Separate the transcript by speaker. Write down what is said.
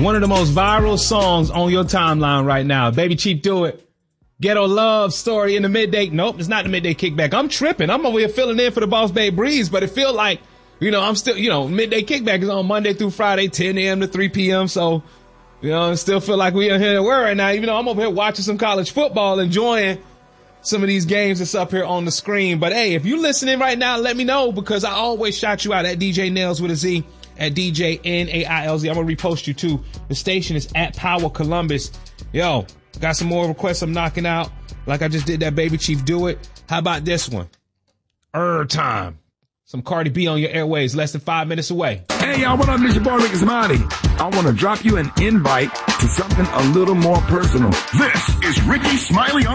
Speaker 1: One of the most viral songs on your timeline right now. Baby Chief, Do It. Ghetto Love Story in the midday. Nope, it's not the midday kickback. I'm tripping. I'm over here filling in for the Boss Babe Breeze, but it feel like, I'm still, midday kickback is on Monday through Friday, 10 a.m. to 3 p.m. So, I still feel like we are here at work right now, even though I'm over here watching some college football, enjoying some of these games that's up here on the screen. But hey, if you're listening right now, let me know, because I always shout you out at DJ Nails with a Z, at DJ Nailz. I'm going to repost you too. The station is at Power Columbus. Yo, got some more requests I'm knocking out, like I just did that Baby Chief Do It. How about this one? Time. Some Cardi B on your airways, less than 5 minutes away.
Speaker 2: Hey, y'all, what up? This your boy, Ricky Smiley. I want to drop you an invite to something a little more personal.
Speaker 3: This is Ricky Smiley on